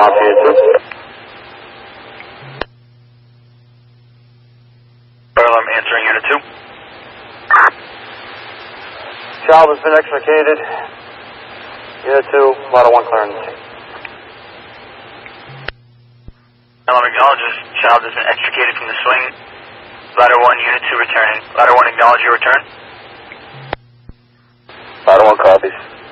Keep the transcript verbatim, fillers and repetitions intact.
Alpha Unit two. I'm answering Unit two. Child has been extricated. Unit two, Ladder one clearance. Alarm acknowledges. Child has been extricated from the swing. Ladder one, Unit two returning. Ladder one, acknowledge your return. Ladder one copies.